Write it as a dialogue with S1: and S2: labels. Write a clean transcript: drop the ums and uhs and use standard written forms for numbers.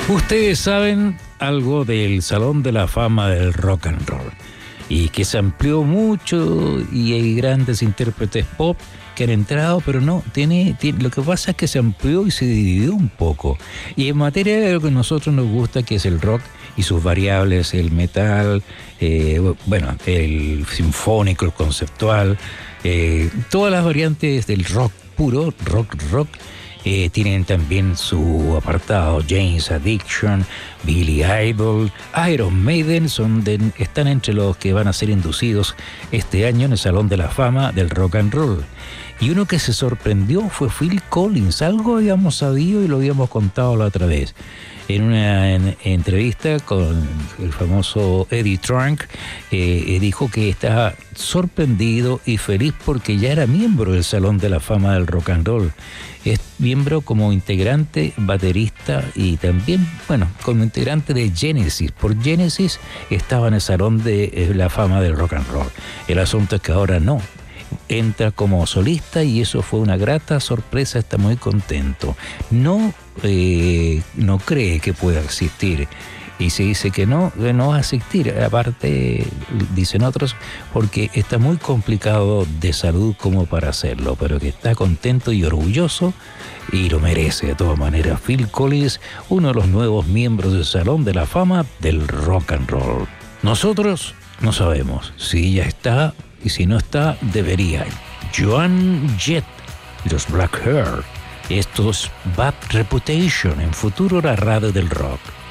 S1: Ustedes saben algo del Salón de la Fama del Rock and Roll y que se amplió mucho y hay grandes intérpretes pop que han entrado, pero no, lo que pasa es que se amplió y se dividió un poco. Y en materia de lo que a nosotros nos gusta, que es el rock y sus variables, el metal, el sinfónico, el conceptual, todas las variantes del rock puro, rock, tienen también su apartado. Jane's Addiction, Billy Idol, Iron Maiden están entre los que van a ser inducidos este año en el Salón de la Fama del Rock and Roll. Y uno que se sorprendió fue Phil Collins. Algo habíamos sabido y lo habíamos contado la otra vez. En una entrevista con el famoso Eddie Trunk, dijo que estaba sorprendido y feliz porque ya era miembro del Salón de la Fama del Rock and Roll. Es miembro como integrante, baterista y también, como integrante de Genesis. Por Genesis estaba en el Salón de la Fama del Rock and Roll. El asunto es que ahora no. Entra como solista y eso fue una grata sorpresa, está muy contento. No cree que pueda existir y se dice que no va a existir. Aparte, dicen otros, porque está muy complicado de salud como para hacerlo, pero que está contento y orgulloso y lo merece de todas maneras. Phil Collins, uno de los nuevos miembros del Salón de la Fama del Rock and Roll. Nosotros no sabemos si ya está y si no está, debería. Joan Jett y los Black Hair. Esto es Bad Reputation, en futuro la radio del rock.